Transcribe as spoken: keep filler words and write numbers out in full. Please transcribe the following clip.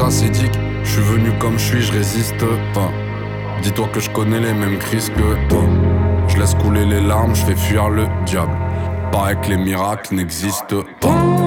acédique. Je suis venu comme je suis, je résiste pas. Dis-toi que je connais les mêmes crises que toi. Je laisse couler les larmes, je fais fuir le diable. Paraît que les miracles n'existent pas.